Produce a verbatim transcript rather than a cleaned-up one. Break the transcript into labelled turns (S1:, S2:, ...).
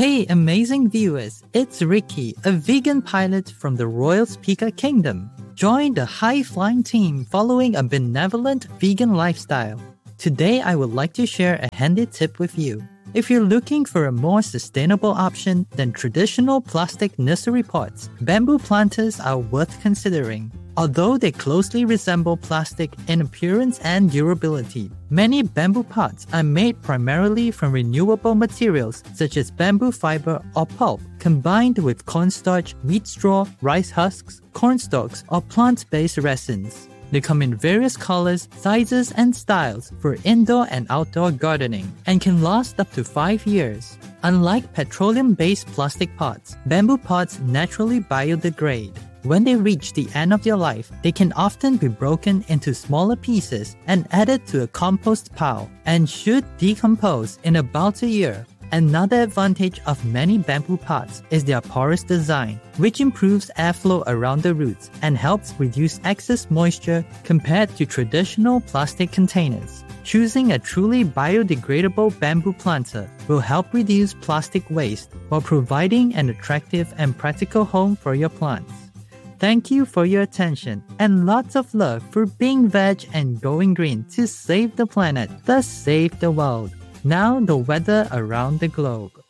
S1: Hey amazing viewers, it's Ricky, a vegan pilot from the Royal Speaker Kingdom. Join the high-flying team following a benevolent vegan lifestyle. Today I would like to share a handy tip with you. If you're looking for a more sustainable option than traditional plastic nursery pots, bamboo planters are worth considering. Although they closely resemble plastic in appearance and durability, many bamboo pots are made primarily from renewable materials such as bamboo fiber or pulp, combined with cornstarch, wheat straw, rice husks, corn stalks, or plant-based resins. They come in various colors, sizes, and styles for indoor and outdoor gardening and can last up to five years. Unlike petroleum-based plastic pots, bamboo pots naturally biodegrade. When they reach the end of their life, they can often be broken into smaller pieces and added to a compost pile and should decompose in about a year. Another advantage of many bamboo pots is their porous design, which improves airflow around the roots and helps reduce excess moisture compared to traditional plastic containers. Choosing a truly biodegradable bamboo planter will help reduce plastic waste while providing an attractive and practical home for your plants. Thank you for your attention and lots of love for being veg and going green to save the planet, thus save the world. Now the weather around the globe.